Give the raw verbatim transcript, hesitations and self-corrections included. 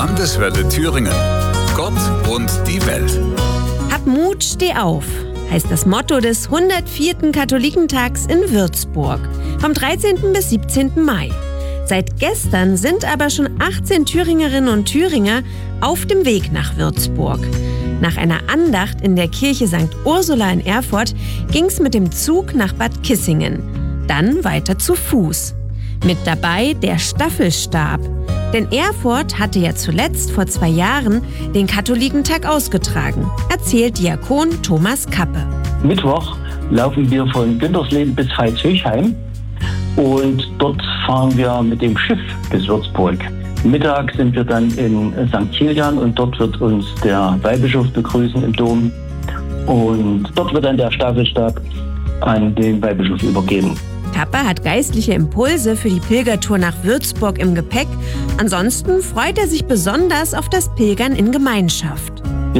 Landeswelle Thüringen. Gott und die Welt. Hab Mut, steh auf, heißt das Motto des hundertvierten Katholikentags in Würzburg vom dreizehnten bis siebzehnten Mai. Seit gestern sind aber schon achtzehn Thüringerinnen und Thüringer auf dem Weg nach Würzburg. Nach einer Andacht in der Kirche Sankt Ursula in Erfurt ging's mit dem Zug nach Bad Kissingen. Dann weiter zu Fuß. Mit dabei der Staffelstab. Denn Erfurt hatte ja zuletzt vor zwei Jahren den Katholikentag ausgetragen, erzählt Diakon Thomas Kappe. Mittwoch laufen wir von Güntersleben bis Veitshöchheim und dort fahren wir mit dem Schiff bis Würzburg. Mittag sind wir dann in Sankt Kilian und dort wird uns der Weihbischof begrüßen im Dom. Und dort wird dann der Staffelstab an den Weihbischof übergeben. Kappe hat geistliche Impulse für die Pilgertour nach Würzburg im Gepäck. Ansonsten freut er sich besonders auf das Pilgern in Gemeinschaft.